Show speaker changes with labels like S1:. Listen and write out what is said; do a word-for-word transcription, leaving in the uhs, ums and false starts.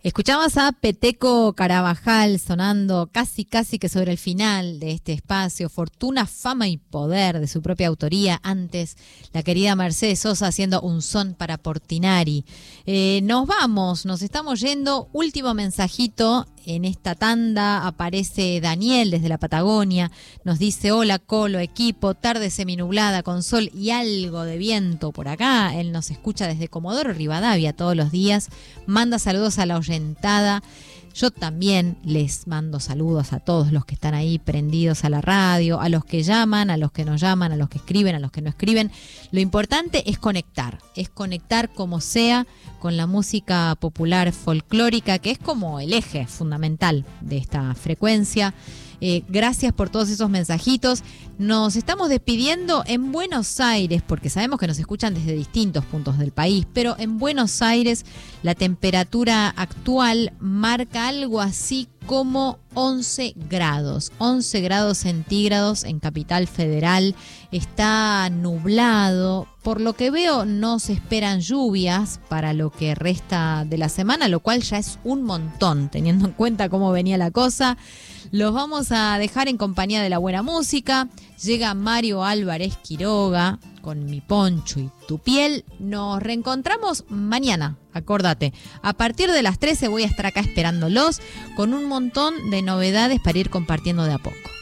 S1: Escuchamos a Peteco Carabajal sonando casi casi que sobre el final de este espacio, Fortuna, Fama y Poder, de su propia autoría. Antes, la querida Mercedes Sosa haciendo Un Son para Portinari. Eh, nos vamos, nos estamos yendo. Último mensajito. En esta tanda aparece Daniel desde la Patagonia. Nos dice: hola Colo, equipo, tarde seminublada con sol y algo de viento por acá. Él nos escucha desde Comodoro Rivadavia todos los días. Manda saludos a la oyentada. Yo también les mando saludos a todos los que están ahí prendidos a la radio, a los que llaman, a los que no llaman, a los que escriben, a los que no escriben. Lo importante es conectar, es conectar como sea con la música popular folclórica, que es como el eje fundamental de esta frecuencia. Eh, gracias por todos esos mensajitos. Nos estamos despidiendo en Buenos Aires, porque sabemos que nos escuchan desde distintos puntos del país, pero en Buenos Aires la temperatura actual marca algo así como once grados, once grados centígrados en Capital Federal. Está nublado, por lo que veo no se esperan lluvias para lo que resta de la semana, lo cual ya es un montón, teniendo en cuenta cómo venía la cosa. Los vamos a dejar en compañía de la buena música. Llega Mario Álvarez Quiroga con Mi Poncho y Tu Piel. Nos reencontramos mañana, acordate. A partir de las trece voy a estar acá esperándolos con un montón de novedades para ir compartiendo de a poco.